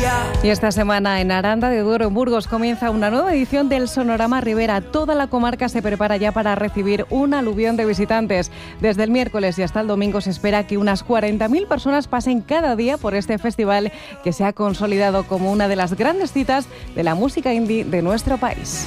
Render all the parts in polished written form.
Y esta semana en Aranda de Duero, en Burgos, comienza una nueva edición del Sonorama Ribera. Toda la comarca se prepara ya para recibir un aluvión de visitantes. Desde el miércoles y hasta el domingo se espera que unas 40.000 personas pasen cada día por este festival que se ha consolidado como una de las grandes citas de la música indie de nuestro país.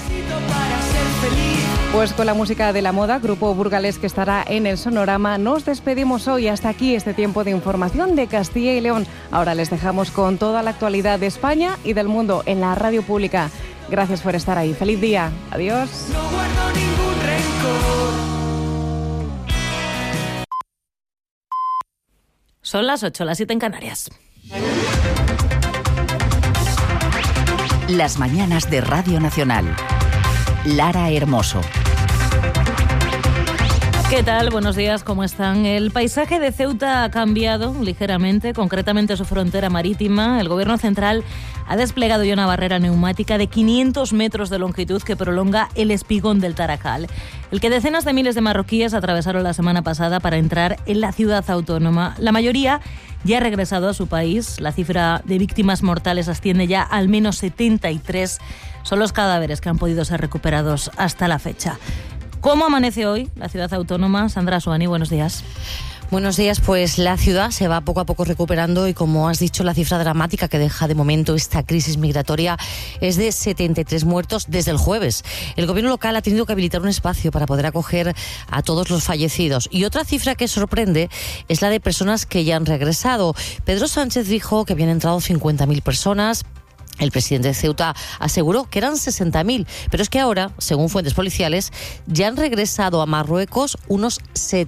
Pues con la música de la moda, grupo burgalés que estará en el Sonorama, nos despedimos hoy. Hasta aquí este tiempo de información de Castilla y León. Ahora les dejamos con toda la actualidad de España y del mundo en la radio pública. Gracias por estar ahí. Feliz día. Adiós. No guardo ningún rencor. Son las 8, las 7 en Canarias. Las mañanas de Radio Nacional. Lara Hermoso. ¿Qué tal? Buenos días, ¿cómo están? El paisaje de Ceuta ha cambiado ligeramente, concretamente su frontera marítima. El Gobierno central ha desplegado ya una barrera neumática de 500 metros de longitud que prolonga el espigón del Taracal, el que decenas de miles de marroquíes atravesaron la semana pasada para entrar en la ciudad autónoma. La mayoría ya ha regresado a su país. La cifra de víctimas mortales asciende ya al menos 73. Son los cadáveres que han podido ser recuperados hasta la fecha. ¿Cómo amanece hoy la ciudad autónoma? Sandra Suani, buenos días. Buenos días, pues la ciudad se va poco a poco recuperando y como has dicho, la cifra dramática que deja de momento esta crisis migratoria es de 73 muertos desde el jueves. El gobierno local ha tenido que habilitar un espacio para poder acoger a todos los fallecidos. Y otra cifra que sorprende es la de personas que ya han regresado. Pedro Sánchez dijo que habían entrado 50.000 personas. El presidente de Ceuta aseguró que eran 60.000, pero es que ahora, según fuentes policiales, ya han regresado a Marruecos unos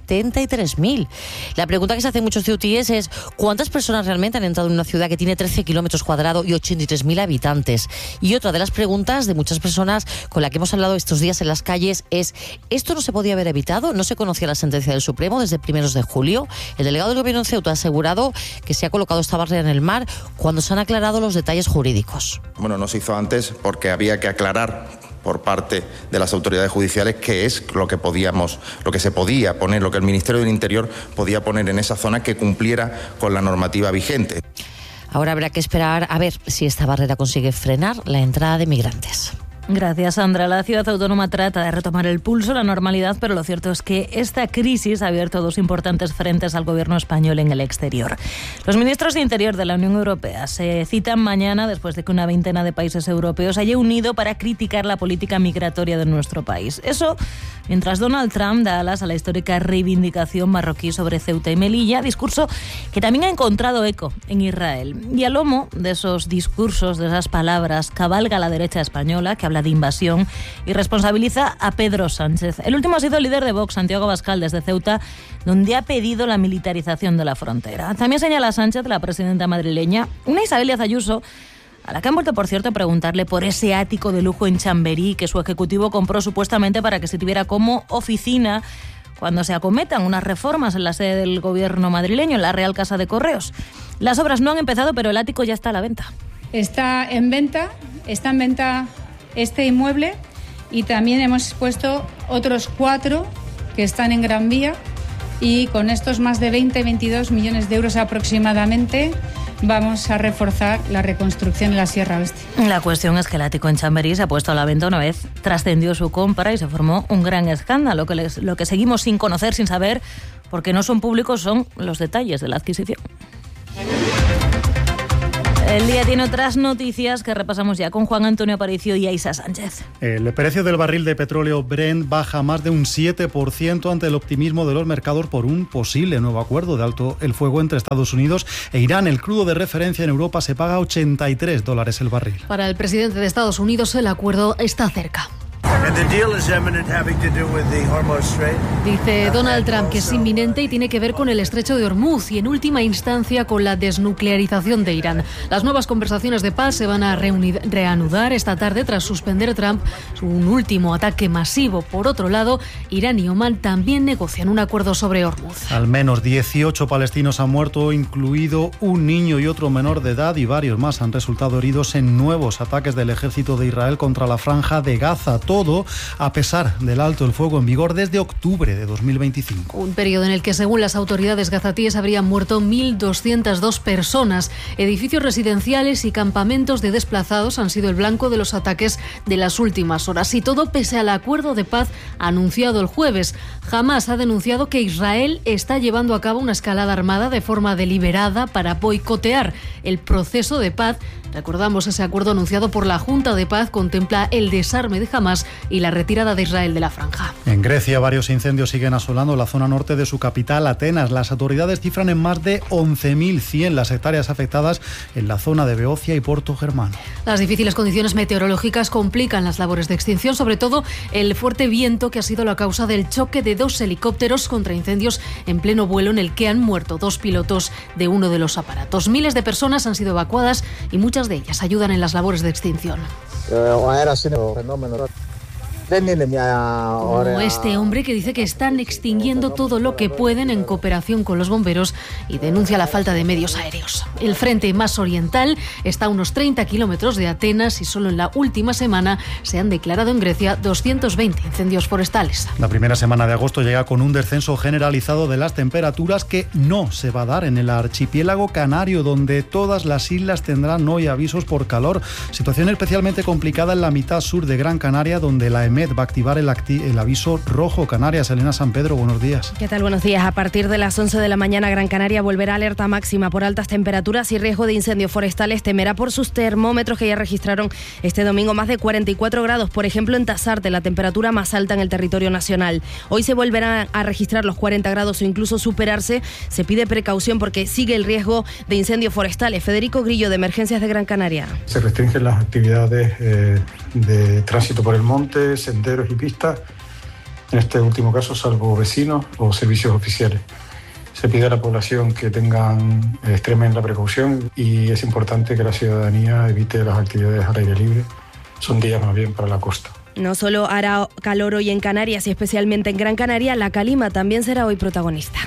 73.000. La pregunta que se hacen muchos ceutíes es ¿cuántas personas realmente han entrado en una ciudad que tiene 13 kilómetros cuadrados y 83.000 habitantes? Y otra de las preguntas de muchas personas con la que hemos hablado estos días en las calles es ¿esto no se podía haber evitado? ¿No se conocía la sentencia del Supremo desde primeros de julio? El delegado del gobierno en Ceuta ha asegurado que se ha colocado esta barrera en el mar cuando se han aclarado los detalles jurídicos. Bueno, no se hizo antes porque había que aclarar por parte de las autoridades judiciales qué es lo que se podía poner, lo que el Ministerio del Interior podía poner en esa zona que cumpliera con la normativa vigente. Ahora habrá que esperar a ver si esta barrera consigue frenar la entrada de migrantes. Gracias, Sandra. La ciudad autónoma trata de retomar el pulso, la normalidad, pero lo cierto es que esta crisis ha abierto dos importantes frentes al gobierno español en el exterior. Los ministros de Interior de la Unión Europea se citan mañana después de que una veintena de países europeos haya unido para criticar la política migratoria de nuestro país. Eso mientras Donald Trump da alas a la histórica reivindicación marroquí sobre Ceuta y Melilla, discurso que también ha encontrado eco en Israel. Y al lomo de esos discursos, de esas palabras, cabalga la derecha española que habla de invasión y responsabiliza a Pedro Sánchez. El último ha sido el líder de Vox, Santiago Abascal, desde Ceuta, donde ha pedido la militarización de la frontera. También señala Sánchez, la presidenta madrileña, una Isabel Díaz Ayuso, a la que han vuelto, por cierto, a preguntarle por ese ático de lujo en Chamberí que su ejecutivo compró supuestamente para que sirviera como oficina cuando se acometan unas reformas en la sede del gobierno madrileño, en la Real Casa de Correos. Las obras no han empezado, pero el ático ya está a la venta. Está en venta este inmueble y también hemos puesto otros 4 que están en Gran Vía y con estos más de 22 millones de euros aproximadamente vamos a reforzar la reconstrucción en la Sierra Oeste. La cuestión es que el ático en Chamberí se ha puesto a la venta una vez trascendió su compra y se formó un gran escándalo. Lo que seguimos sin conocer, sin saber, porque no son públicos, son los detalles de la adquisición. El día tiene otras noticias que repasamos ya con Juan Antonio Aparicio y Aisa Sánchez. El precio del barril de petróleo Brent baja más de un 7% ante el optimismo de los mercados por un posible nuevo acuerdo de alto el fuego entre Estados Unidos e Irán. El crudo de referencia en Europa se paga $83 el barril. Para el presidente de Estados Unidos el acuerdo está cerca. Dice Donald Trump que es inminente y tiene que ver con el estrecho de Hormuz y en última instancia con la desnuclearización de Irán. Las nuevas conversaciones de paz se van a reanudar esta tarde tras suspender Trump un último ataque masivo. Por otro lado, Irán y Omán también negocian un acuerdo sobre Hormuz. Al menos 18 palestinos han muerto, incluido un niño y otro menor de edad, y varios más han resultado heridos en nuevos ataques del ejército de Israel contra la franja de Gaza. Todo todo a pesar del alto el fuego en vigor desde octubre de 2025. Un periodo en el que, según las autoridades gazatíes, habrían muerto 1.202 personas. Edificios residenciales y campamentos de desplazados han sido el blanco de los ataques de las últimas horas. Y todo pese al acuerdo de paz anunciado el jueves. Hamás ha denunciado que Israel está llevando a cabo una escalada armada de forma deliberada para boicotear el proceso de paz. Recordamos, ese acuerdo anunciado por la Junta de Paz contempla el desarme de Hamás y la retirada de Israel de la franja. En Grecia, varios incendios siguen asolando la zona norte de su capital, Atenas. Las autoridades cifran en más de 11.100 las hectáreas afectadas en la zona de Beocia y Porto Germano. Las difíciles condiciones meteorológicas complican las labores de extinción, sobre todo el fuerte viento que ha sido la causa del choque de 2 helicópteros contra incendios en pleno vuelo, en el que han muerto 2 pilotos de uno de los aparatos. Miles de personas han sido evacuadas y muchas de ellas ayudan en las labores de extinción. Como este hombre que dice que están extinguiendo todo lo que pueden en cooperación con los bomberos y denuncia la falta de medios aéreos. El frente más oriental está a unos 30 kilómetros de Atenas y solo en la última semana se han declarado en Grecia 220 incendios forestales. La primera semana de agosto llega con un descenso generalizado de las temperaturas que no se va a dar en el archipiélago canario, donde todas las islas tendrán hoy avisos por calor. Situación especialmente complicada en la mitad sur de Gran Canaria, donde la EMET va a activar el aviso rojo. Canarias. Elena San Pedro, buenos días. ¿Qué tal? Buenos días. A partir de las 11 de la mañana, Gran Canaria volverá a alerta máxima por altas temperaturas y riesgo de incendios forestales. Temerá por sus termómetros, que ya registraron este domingo más de 44 grados. Por ejemplo, en Tasarte, la temperatura más alta en el territorio nacional. Hoy se volverán a registrar los 40 grados o incluso superarse. Se pide precaución porque sigue el riesgo de incendios forestales. Federico Grillo, de Emergencias de Gran Canaria. Se restringen las actividades de tránsito por el monte, senderos y pistas, en este último caso salvo vecinos o servicios oficiales. Se pide a la población que extremen la precaución y es importante que la ciudadanía evite las actividades al aire libre. Son días más bien para la costa. No solo hará calor hoy en Canarias y especialmente en Gran Canaria, la calima también será hoy protagonista.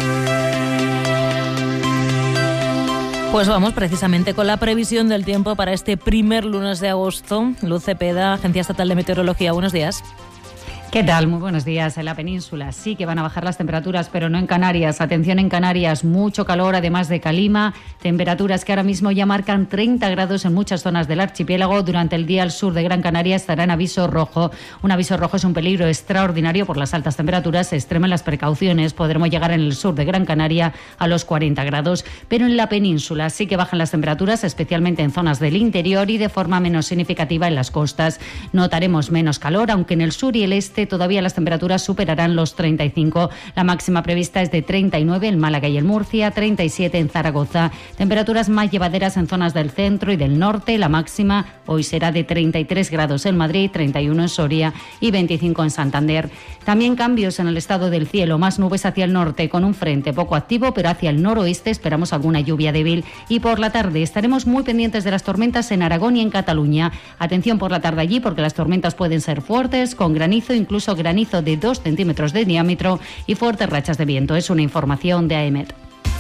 Pues vamos precisamente con la previsión del tiempo para este primer lunes de agosto. Luz Cepeda, Agencia Estatal de Meteorología, buenos días. ¿Qué tal? Muy buenos días. En la península sí que van a bajar las temperaturas, pero no en Canarias. Atención, en Canarias, mucho calor, además de calima. Temperaturas que ahora mismo ya marcan 30 grados en muchas zonas del archipiélago. Durante el día, al sur de Gran Canaria estará en aviso rojo. Un aviso rojo es un peligro extraordinario por las altas temperaturas. Se extremen las precauciones. Podremos llegar en el sur de Gran Canaria a los 40 grados. Pero en la península sí que bajan las temperaturas, especialmente en zonas del interior y de forma menos significativa en las costas. Notaremos menos calor, aunque en el sur y el este todavía las temperaturas superarán los 35. La máxima prevista es de 39 en Málaga y en Murcia, 37 en Zaragoza. Temperaturas más llevaderas en zonas del centro y del norte. La máxima hoy será de 33 grados en Madrid, 31 en Soria y 25 en Santander. También cambios en el estado del cielo, más nubes hacia el norte con un frente poco activo, pero hacia el noroeste esperamos alguna lluvia débil. Y por la tarde estaremos muy pendientes de las tormentas en Aragón y en Cataluña. Atención por la tarde allí, porque las tormentas pueden ser fuertes, con granizo, incluso granizo de 2 centímetros de diámetro y fuertes rachas de viento. Es una información de AEMET.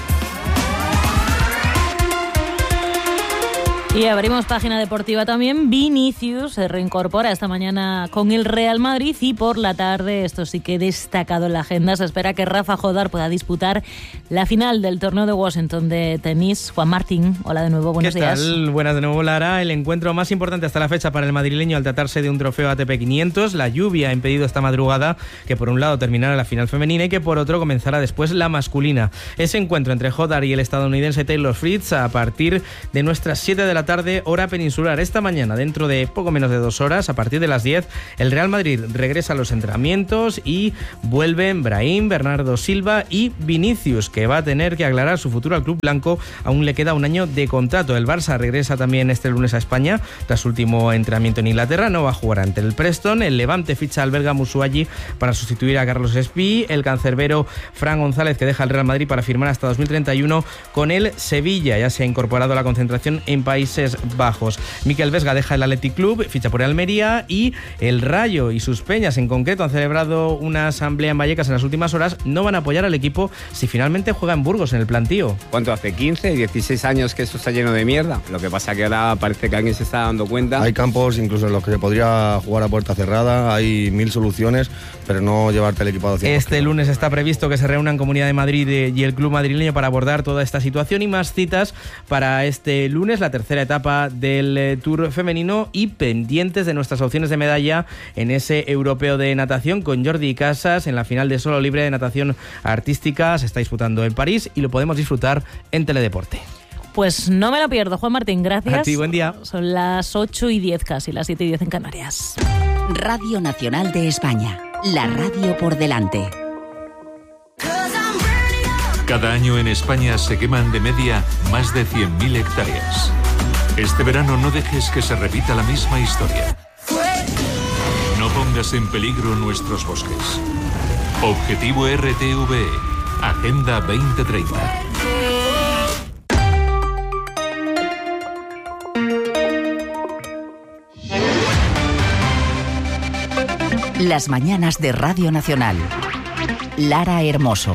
Y abrimos página deportiva también. Vinicius se reincorpora esta mañana con el Real Madrid y por la tarde, esto sí que destacado en la agenda, se espera que Rafa Jodar pueda disputar la final del torneo de Washington de tenis. Juan Martín, hola de nuevo, buenos días. ¿Qué tal? Buenas de nuevo, Lara. El encuentro más importante hasta la fecha para el madrileño al tratarse de un trofeo ATP 500. La lluvia ha impedido esta madrugada que por un lado terminara la final femenina y que por otro comenzara después la masculina. Ese encuentro entre Jodar y el estadounidense Taylor Fritz a partir de nuestras 7 de la tarde, hora peninsular. Esta mañana, dentro de poco menos de 2 horas, a partir de las 10, el Real Madrid regresa a los entrenamientos y vuelven Brahim, Bernardo Silva y Vinicius, que va a tener que aclarar su futuro al club blanco. Aún le queda un año de contrato. El Barça regresa también este lunes a España tras su último entrenamiento en Inglaterra. No va a jugar ante el Preston. El Levante ficha al belga Musuayi para sustituir a Carlos Espí. El cancerbero Fran González, que deja el Real Madrid para firmar hasta 2031 con el Sevilla. Ya se ha incorporado a la concentración en Países Países Bajos. Mikel Vesga deja el Athletic Club, ficha por el Almería, y el Rayo y sus peñas en concreto han celebrado una asamblea en Vallecas en las últimas horas. No van a apoyar al equipo si finalmente juega en Burgos, en el plantío. ¿Cuánto hace? ¿15, 16 años que esto está lleno de mierda? Lo que pasa que ahora parece que alguien se está dando cuenta. Hay campos incluso en los que se podría jugar a puerta cerrada, hay 1000 soluciones, pero no llevarte el equipo a 200. Este lunes está previsto que se reúnan Comunidad de Madrid y el club madrileño para abordar toda esta situación, y más citas para este lunes, la tercera etapa del Tour femenino, y pendientes de nuestras opciones de medalla en ese europeo de natación con Jordi Casas en la final de solo libre de natación artística. Se está disputando en París y lo podemos disfrutar en Teledeporte. Pues no me lo pierdo, Juan Martín, gracias. A ti, buen día. Son las 8:10 casi, las 7:10 en Canarias. Radio Nacional de España, la radio por delante. Cada año en España se queman de media más de 100.000 hectáreas. Este verano no dejes que se repita la misma historia. No pongas en peligro nuestros bosques. Objetivo RTVE, Agenda 2030. Las mañanas de Radio Nacional. Lara Hermoso.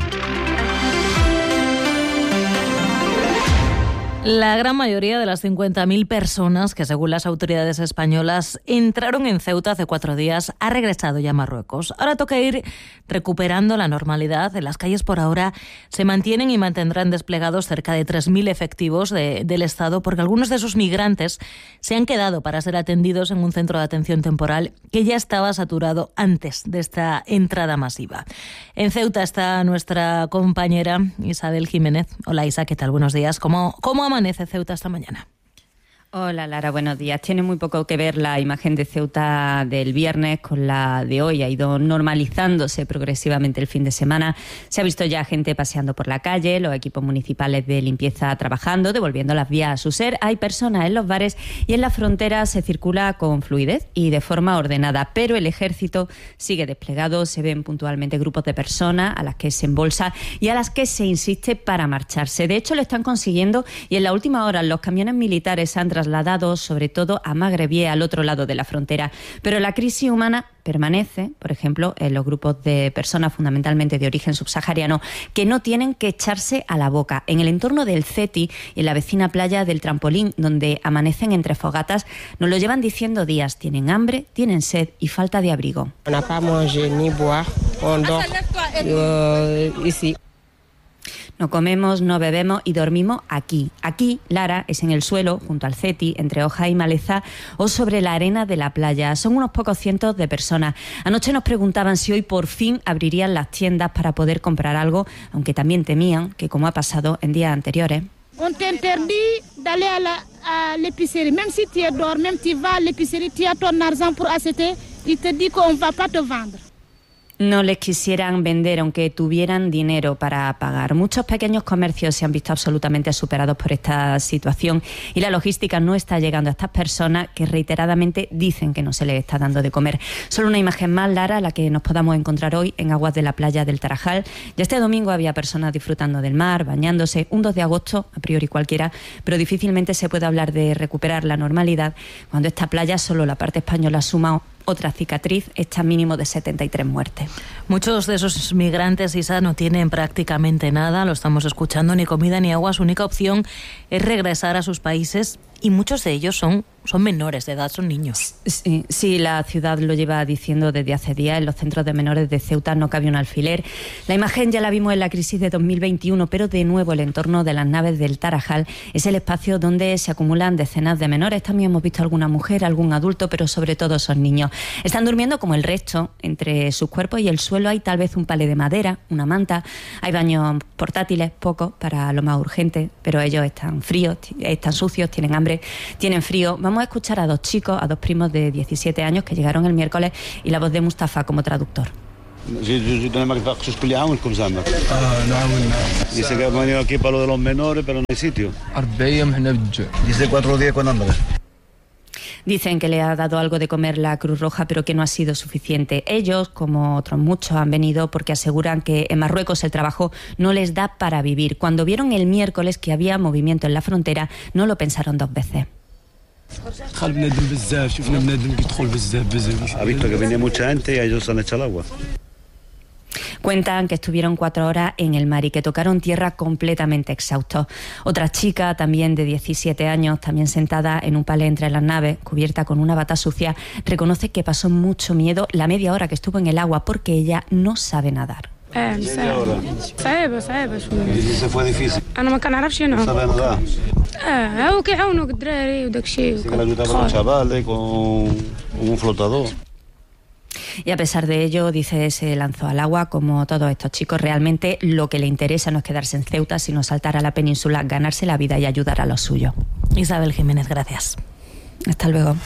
La gran mayoría de las 50.000 personas que, según las autoridades españolas, entraron en Ceuta hace 4 días, ha regresado ya a Marruecos. Ahora toca ir recuperando la normalidad. En las calles por ahora se mantienen y mantendrán desplegados cerca de 3.000 efectivos del Estado, porque algunos de esos migrantes se han quedado para ser atendidos en un centro de atención temporal que ya estaba saturado antes de esta entrada masiva. En Ceuta está nuestra compañera Isabel Jiménez. Hola Isa, ¿qué tal? Buenos días. ¿Cómo amanece Ceuta esta mañana? Hola Lara, buenos días. Tiene muy poco que ver la imagen de Ceuta del viernes con la de hoy. Ha ido normalizándose progresivamente el fin de semana. Se ha visto ya gente paseando por la calle, los equipos municipales de limpieza trabajando, devolviendo las vías a su ser. Hay personas en los bares y en la frontera se circula con fluidez y de forma ordenada. Pero el ejército sigue desplegado. Se ven puntualmente grupos de personas a las que se embolsa y a las que se insiste para marcharse. De hecho, lo están consiguiendo, y en la última hora los camiones militares han trasladados sobre todo a Magrebie, al otro lado de la frontera. Pero la crisis humana permanece, por ejemplo, en los grupos de personas fundamentalmente de origen subsahariano que no tienen que echarse a la boca. En el entorno del Ceti y en la vecina playa del Trampolín, donde amanecen entre fogatas, nos lo llevan diciendo días. Tienen hambre, tienen sed y falta de abrigo. No comemos, no bebemos y dormimos aquí. Aquí, Lara, es en el suelo, junto al Ceti, entre hoja y maleza, o sobre la arena de la playa. Son unos pocos cientos de personas. Anoche nos preguntaban si hoy por fin abrirían las tiendas para poder comprar algo, aunque también temían que, como ha pasado en días anteriores, on t'interdit d'aller à l'épicerie. Même si tu es dehors, même si tu vas à l'épicerie, tu as ton argent pour acheter, il te dit qu'on ne va pas te vendre. no les quisieran vender aunque tuvieran dinero para pagar. Muchos pequeños comercios se han visto absolutamente superados por esta situación y la logística no está llegando a estas personas que reiteradamente dicen que no se les está dando de comer. Solo una imagen más, Lara, la que nos podamos encontrar hoy en aguas de la playa del Tarajal. Ya este domingo había personas disfrutando del mar, bañándose, un 2 de agosto, a priori cualquiera, pero difícilmente se puede hablar de recuperar la normalidad cuando esta playa, solo la parte española, suma otra cicatriz, está mínimo de 73 muertes. Muchos de esos migrantes, Isa, no tienen prácticamente nada, lo estamos escuchando, ni comida ni agua. Su única opción es regresar a sus países y muchos de ellos son menores de edad, son niños. Sí, la ciudad lo lleva diciendo desde hace días. En los centros de menores de Ceuta no cabe un alfiler. La imagen ya la vimos en la crisis de 2021, pero de nuevo el entorno de las naves del Tarajal es el espacio donde se acumulan decenas de menores. También hemos visto alguna mujer, algún adulto, pero sobre todo son niños. Están durmiendo como el resto. Entre sus cuerpos y el suelo hay tal vez un palé de madera, una manta. Hay baños portátiles, pocos, para lo más urgente, pero ellos están fríos, están sucios, tienen hambre, tienen frío. Vamos a escuchar a dos chicos, a dos primos de 17 años que llegaron el miércoles y la voz de Mustafa como traductor. Dice que han venido aquí para lo de los menores, pero no hay sitio. Dice 4 días con hambre. Dicen que le ha dado algo de comer la Cruz Roja, pero que no ha sido suficiente. Ellos, como otros muchos, han venido porque aseguran que en Marruecos el trabajo no les da para vivir. Cuando vieron el miércoles que había movimiento en la frontera, no lo pensaron dos veces. Ha visto que venía mucha gente y a ellos se han echado al agua. Cuentan que estuvieron 4 horas en el mar y que tocaron tierra completamente exhaustos. Otra chica, también de 17 años, también sentada en un palé entre las naves, cubierta con una bata sucia, reconoce que pasó mucho miedo la media hora que estuvo en el agua porque ella no sabe nadar. Se fue difícil. No sabe nadar. Sí que le ayudaba a los chavales con un flotador. Y a pesar de ello, dice, se lanzó al agua como todos estos chicos. Realmente lo que le interesa no es quedarse en Ceuta, sino saltar a la península, ganarse la vida y ayudar a los suyos. Isabel Jiménez, gracias. Hasta luego.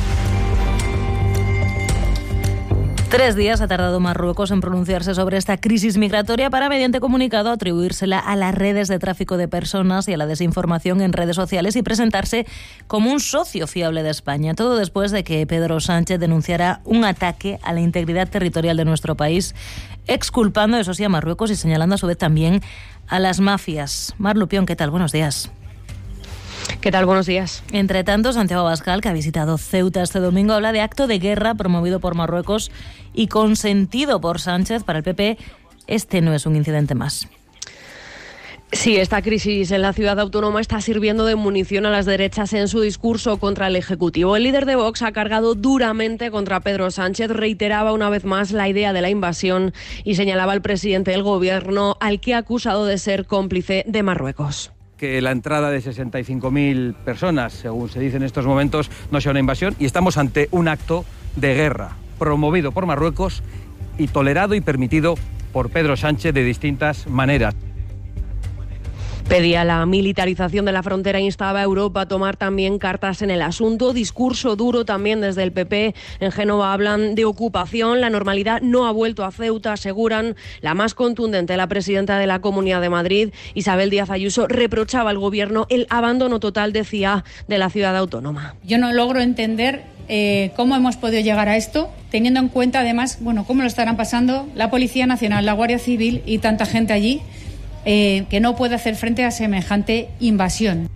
3 días ha tardado Marruecos en pronunciarse sobre esta crisis migratoria para, mediante comunicado, atribuírsela a las redes de tráfico de personas y a la desinformación en redes sociales y presentarse como un socio fiable de España. Todo después de que Pedro Sánchez denunciara un ataque a la integridad territorial de nuestro país, exculpando, eso sí, a Marruecos y señalando a su vez también a las mafias. Mar Lupión, ¿qué tal? Buenos días. ¿Qué tal? Buenos días. Entre tanto, Santiago Abascal, que ha visitado Ceuta este domingo, habla de acto de guerra promovido por Marruecos y consentido por Sánchez. Para el PP, este no es un incidente más. Sí, esta crisis en la ciudad autónoma está sirviendo de munición a las derechas en su discurso contra el Ejecutivo. El líder de Vox ha cargado duramente contra Pedro Sánchez, reiteraba una vez más la idea de la invasión y señalaba al presidente del Gobierno, al que ha acusado de ser cómplice de Marruecos. Que la entrada de 65.000 personas, según se dice en estos momentos, no sea una invasión, y estamos ante un acto de guerra promovido por Marruecos y tolerado y permitido por Pedro Sánchez de distintas maneras. Pedía la militarización de la frontera e instaba a Europa a tomar también cartas en el asunto. Discurso duro también desde el PP. En Génova hablan de ocupación. La normalidad no ha vuelto a Ceuta, aseguran. La más contundente, la presidenta de la Comunidad de Madrid, Isabel Díaz Ayuso, reprochaba al Gobierno el abandono total, decía, de la ciudad autónoma. Yo no logro entender cómo hemos podido llegar a esto, teniendo en cuenta además, cómo lo estarán pasando la Policía Nacional, la Guardia Civil y tanta gente allí. Que no puede hacer frente a semejante invasión.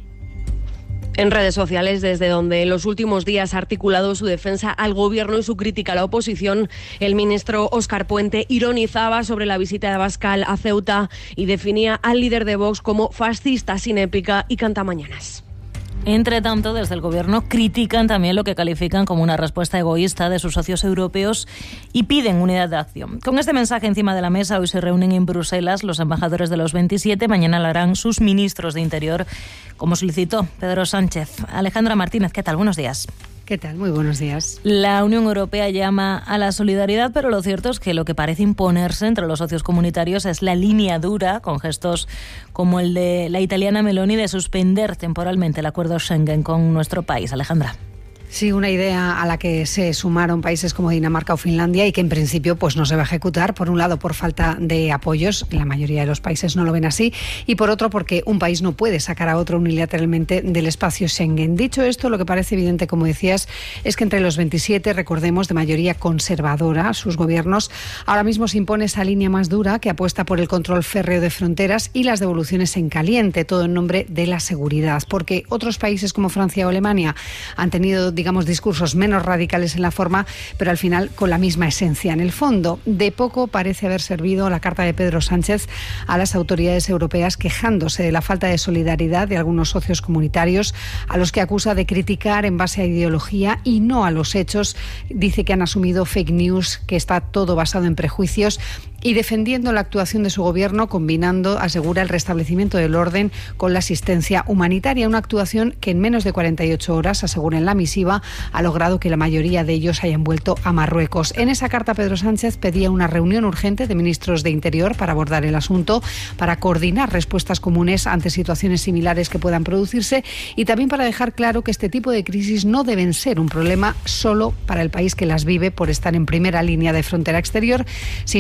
En redes sociales, desde donde en los últimos días ha articulado su defensa al Gobierno y su crítica a la oposición, el ministro Óscar Puente ironizaba sobre la visita de Abascal a Ceuta y definía al líder de Vox como fascista sin épica y cantamañanas. Entre tanto, desde el Gobierno critican también lo que califican como una respuesta egoísta de sus socios europeos y piden unidad de acción. Con este mensaje encima de la mesa, hoy se reúnen en Bruselas los embajadores de los 27. Mañana lo harán sus ministros de Interior, como solicitó Pedro Sánchez. Alejandra Martínez, ¿qué tal? Buenos días. ¿Qué tal? Muy buenos días. La Unión Europea llama a la solidaridad, pero lo cierto es que lo que parece imponerse entre los socios comunitarios es la línea dura, con gestos como el de la italiana Meloni de suspender temporalmente el acuerdo Schengen con nuestro país. Alejandra. Sí, una idea a la que se sumaron países como Dinamarca o Finlandia y que en principio pues no se va a ejecutar, por un lado por falta de apoyos, la mayoría de los países no lo ven así, y por otro porque un país no puede sacar a otro unilateralmente del espacio Schengen. Dicho esto, lo que parece evidente, como decías, es que entre los 27, recordemos, de mayoría conservadora, sus gobiernos, ahora mismo se impone esa línea más dura que apuesta por el control férreo de fronteras y las devoluciones en caliente, todo en nombre de la seguridad, porque otros países como Francia o Alemania han tenido, digamos, discursos menos radicales en la forma, pero al final con la misma esencia. En el fondo, de poco parece haber servido la carta de Pedro Sánchez a las autoridades europeas quejándose de la falta de solidaridad de algunos socios comunitarios a los que acusa de criticar en base a ideología y no a los hechos. Dice que han asumido fake news, que está todo basado en prejuicios, y defendiendo la actuación de su gobierno, combinando, asegura, el restablecimiento del orden con la asistencia humanitaria, una actuación que en menos de 48 horas, asegura en la misiva, ha logrado que la mayoría de ellos hayan vuelto a Marruecos. En esa carta, Pedro Sánchez pedía una reunión urgente de ministros de Interior para abordar el asunto, para coordinar respuestas comunes ante situaciones similares que puedan producirse y también para dejar claro que este tipo de crisis no deben ser un problema solo para el país que las vive por estar en primera línea de frontera exterior, sino para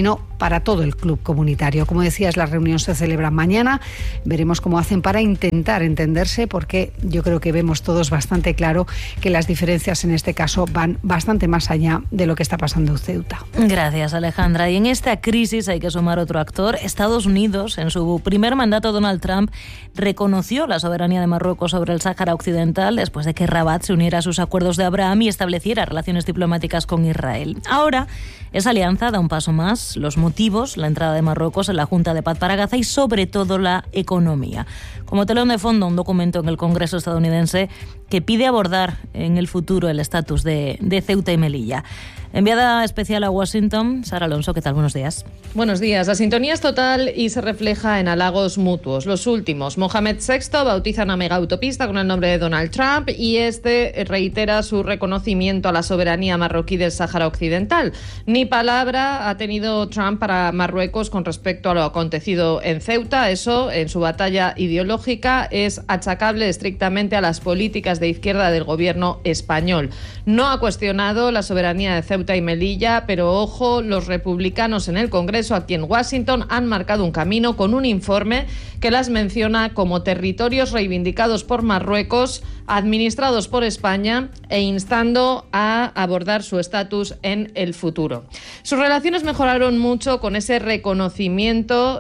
para todo el club comunitario. Como decías, la reunión se celebra mañana. Veremos cómo hacen para intentar entenderse, porque yo creo que vemos todos bastante claro que las diferencias en este caso van bastante más allá de lo que está pasando en Ceuta. Gracias, Alejandra. Y en esta crisis hay que sumar otro actor. Estados Unidos, en su primer mandato, Donald Trump reconoció la soberanía de Marruecos sobre el Sáhara Occidental después de que Rabat se uniera a sus acuerdos de Abraham y estableciera relaciones diplomáticas con Israel. Ahora, esa alianza da un paso más. Los motivos, la entrada de Marruecos en la Junta de Paz para Gaza y sobre todo la economía. Como telón de fondo, un documento en el Congreso estadounidense que pide abordar en el futuro el estatus de Ceuta y Melilla. Enviada especial a Washington, Sara Alonso, ¿qué tal? Buenos días. Buenos días. La sintonía es total y se refleja en halagos mutuos. Los últimos. Mohamed VI bautiza una mega autopista con el nombre de Donald Trump y este reitera su reconocimiento a la soberanía marroquí del Sáhara Occidental. Ni palabra ha tenido Trump para Marruecos con respecto a lo acontecido en Ceuta. Eso, en su batalla ideológica, es achacable estrictamente a las políticas de izquierda del gobierno español. No ha cuestionado la soberanía de Ceuta y Melilla, pero ojo, los republicanos en el Congreso aquí en Washington han marcado un camino con un informe que las menciona como territorios reivindicados por Marruecos, administrados por España e instando a abordar su estatus en el futuro. Sus relaciones mejoraron mucho con ese reconocimiento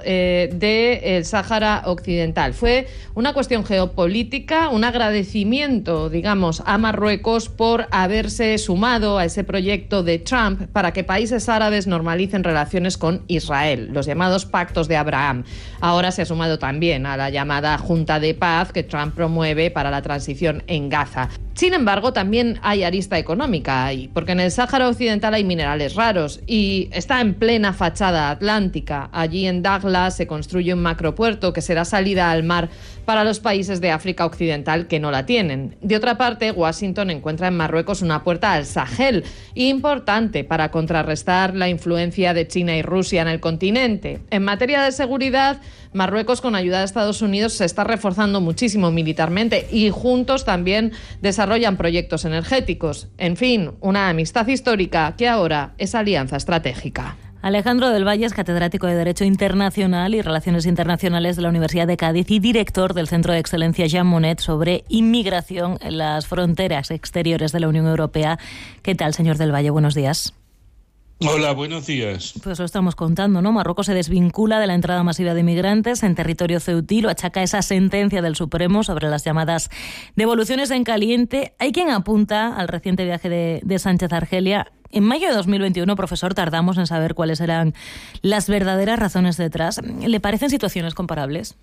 del Sáhara Occidental. Fue una cuestión geopolítica, un agradecimiento, digamos, a Marruecos por haberse sumado a ese proyecto de Trump para que países árabes normalicen relaciones con Israel, los llamados pactos de Abraham. Ahora se ha sumado también a la llamada Junta de Paz que Trump promueve para la transición en Gaza. Sin embargo, también hay arista económica ahí, porque en el Sáhara Occidental hay minerales raros y está en plena fachada atlántica. Allí en Dakhla se construye un macropuerto que será salida al mar para los países de África Occidental que no la tienen. De otra parte, Washington encuentra en Marruecos una puerta al Sahel, importante para contrarrestar la influencia de China y Rusia en el continente. En materia de seguridad, Marruecos, con ayuda de Estados Unidos, se está reforzando muchísimo militarmente y juntos también desarrollan proyectos energéticos. En fin, una amistad histórica que ahora es alianza estratégica. Alejandro del Valle es catedrático de Derecho Internacional y Relaciones Internacionales de la Universidad de Cádiz y director del Centro de Excelencia Jean Monnet sobre inmigración en las fronteras exteriores de la Unión Europea. ¿Qué tal, señor del Valle? Buenos días. Hola, buenos días. Pues lo estamos contando, ¿no? Marruecos se desvincula de la entrada masiva de inmigrantes en territorio ceutí, lo achaca esa sentencia del Supremo sobre las llamadas devoluciones en caliente. Hay quien apunta al reciente viaje de Sánchez a Argelia. En mayo de 2021, profesor, tardamos en saber cuáles eran las verdaderas razones detrás. ¿Le parecen situaciones comparables?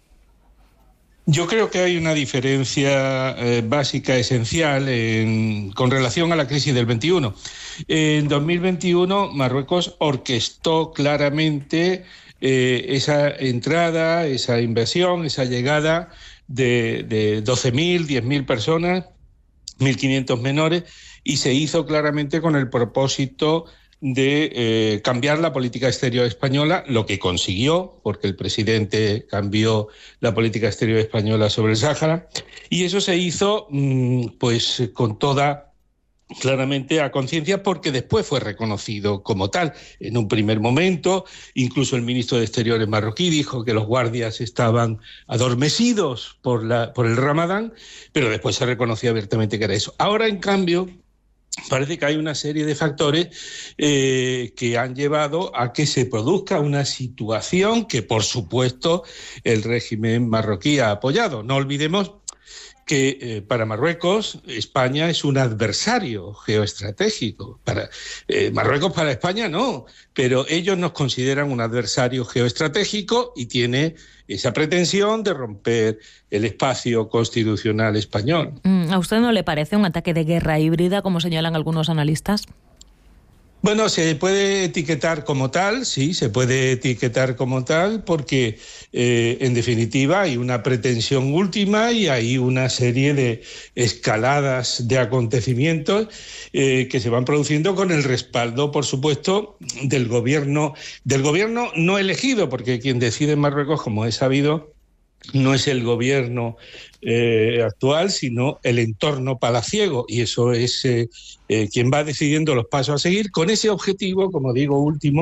Yo creo que hay una diferencia básica, esencial, con relación a la crisis del 21. En 2021, Marruecos orquestó claramente esa entrada, esa inversión, esa llegada de 12.000, 10.000 personas, 1.500 menores, y se hizo claramente con el propósito de cambiar la política exterior española, lo que consiguió, porque el presidente cambió la política exterior española sobre el Sáhara, y eso se hizo pues con toda, claramente a conciencia, porque después fue reconocido como tal. En un primer momento, incluso el ministro de Exteriores marroquí dijo que los guardias estaban adormecidos por el Ramadán, pero después se reconoció abiertamente que era eso. Ahora, en cambio, parece que hay una serie de factores que han llevado a que se produzca una situación que, por supuesto, el régimen marroquí ha apoyado. No olvidemos que para Marruecos, España es un adversario geoestratégico. Marruecos para España no, pero ellos nos consideran un adversario geoestratégico y tiene esa pretensión de romper el espacio constitucional español. ¿A usted no le parece un ataque de guerra híbrida, como señalan algunos analistas? Bueno, se puede etiquetar como tal, sí, se puede etiquetar como tal, porque en definitiva hay una pretensión última y hay una serie de escaladas de acontecimientos que se van produciendo con el respaldo, por supuesto, del gobierno no elegido, porque quien decide en Marruecos, como es sabido, no es el gobierno actual, sino el entorno palaciego, y eso es quien va decidiendo los pasos a seguir, con ese objetivo, como digo, último,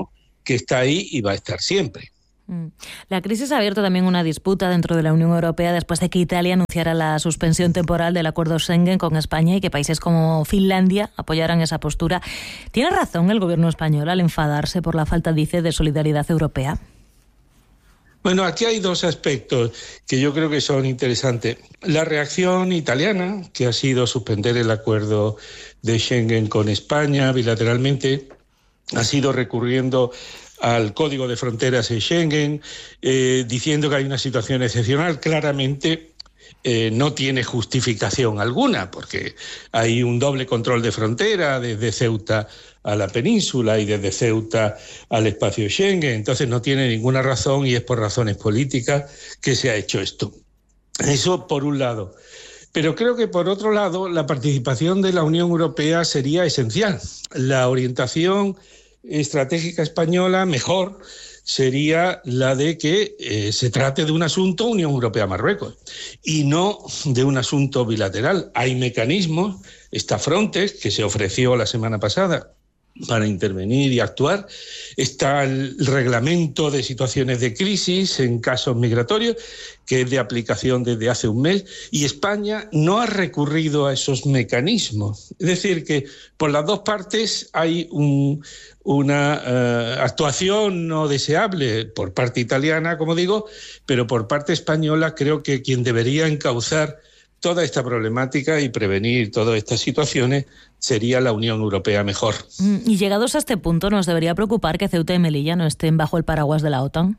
que está ahí y va a estar siempre. La crisis ha abierto también una disputa dentro de la Unión Europea después de que Italia anunciara la suspensión temporal del acuerdo Schengen con España y que países como Finlandia apoyaran esa postura. ¿Tiene razón el gobierno español al enfadarse por la falta, dice, de solidaridad europea? Bueno, aquí hay dos aspectos que yo creo que son interesantes. La reacción italiana, que ha sido suspender el acuerdo de Schengen con España bilateralmente, ha sido recurriendo al Código de Fronteras en Schengen, diciendo que hay una situación excepcional. Claramente no tiene justificación alguna, porque hay un doble control de frontera desde Ceuta a la península y desde Ceuta al espacio Schengen. Entonces no tiene ninguna razón y es por razones políticas que se ha hecho esto. Eso por un lado. Pero creo que por otro lado la participación de la Unión Europea sería esencial. La orientación estratégica española mejor sería la de que se trate de un asunto Unión Europea-Marruecos y no de un asunto bilateral. Hay mecanismos, está Frontex, que se ofreció la semana pasada para intervenir y actuar, está el reglamento de situaciones de crisis en casos migratorios, que es de aplicación desde hace un mes, y España no ha recurrido a esos mecanismos. Es decir, que por las dos partes hay una actuación no deseable por parte italiana, como digo, pero por parte española creo que quien debería encauzar toda esta problemática y prevenir todas estas situaciones sería la Unión Europea mejor. Y llegados a este punto, ¿nos debería preocupar que Ceuta y Melilla no estén bajo el paraguas de la OTAN?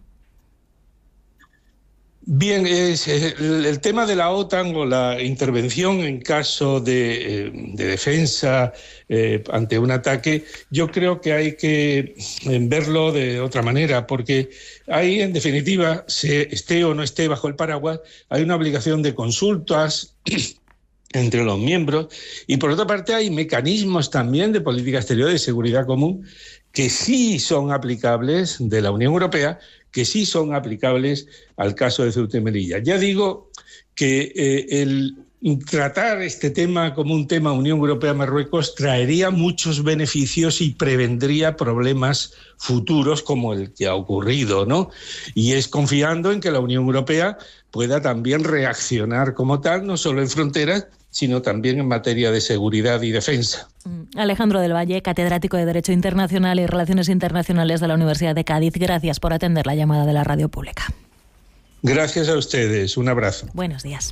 Bien, el tema de la OTAN o la intervención en caso de defensa ante un ataque, yo creo que hay que verlo de otra manera, porque ahí, en definitiva, se esté o no esté bajo el paraguas, hay una obligación de consultas entre los miembros, y por otra parte hay mecanismos también de política exterior y de seguridad común que sí son aplicables de la Unión Europea, que sí son aplicables al caso de Ceuta y Melilla. Ya digo que el tratar este tema como un tema Unión Europea-Marruecos traería muchos beneficios y prevendría problemas futuros como el que ha ocurrido, ¿no? Y es confiando en que la Unión Europea pueda también reaccionar como tal, no solo en fronteras, sino también en materia de seguridad y defensa. Alejandro del Valle, catedrático de Derecho Internacional y Relaciones Internacionales de la Universidad de Cádiz, gracias por atender la llamada de la radio pública. Gracias a ustedes, un abrazo. Buenos días.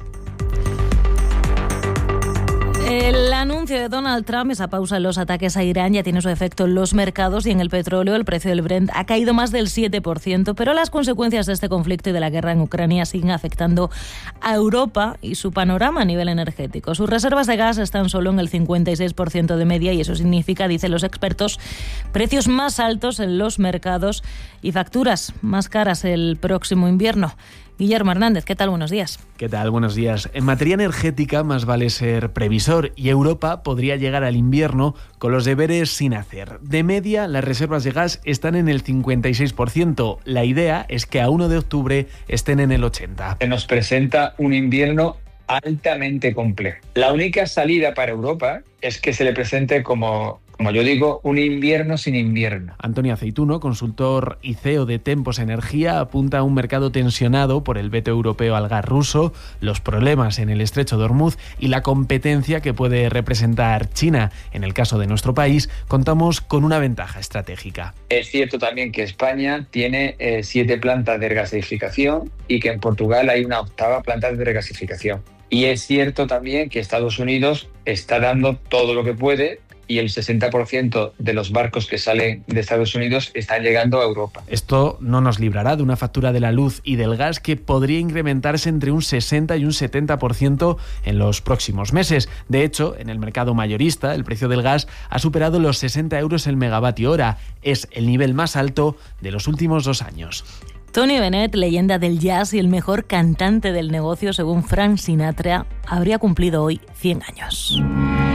El anuncio de Donald Trump, esa pausa en los ataques a Irán, ya tiene su efecto en los mercados y en el petróleo. El precio del Brent ha caído más del 7%, pero las consecuencias de este conflicto y de la guerra en Ucrania siguen afectando a Europa y su panorama a nivel energético. Sus reservas de gas están solo en el 56% de media y eso significa, dicen los expertos, precios más altos en los mercados y facturas más caras el próximo invierno. Guillermo Hernández, ¿qué tal? Buenos días. ¿Qué tal? Buenos días. En materia energética más vale ser previsor y Europa podría llegar al invierno con los deberes sin hacer. De media, las reservas de gas están en el 56%. La idea es que a 1 de octubre estén en el 80%. Se nos presenta un invierno altamente complejo. La única salida para Europa es que se le presente como yo digo, un invierno sin invierno. Antonio Aceituno, consultor y CEO de Tempos Energía, apunta a un mercado tensionado por el veto europeo al gas ruso, los problemas en el estrecho de Hormuz y la competencia que puede representar China. En el caso de nuestro país, contamos con una ventaja estratégica. Es cierto también que España tiene 7 plantas de regasificación y que en Portugal hay una 8ª planta de regasificación. Y es cierto también que Estados Unidos está dando todo lo que puede y el 60% de los barcos que salen de Estados Unidos están llegando a Europa. Esto no nos librará de una factura de la luz y del gas que podría incrementarse entre un 60 y un 70% en los próximos meses. De hecho, en el mercado mayorista, el precio del gas ha superado los 60 euros el megavatio hora. Es el nivel más alto de los últimos 2 años. Tony Bennett, leyenda del jazz y el mejor cantante del negocio según Frank Sinatra, habría cumplido hoy 100 años.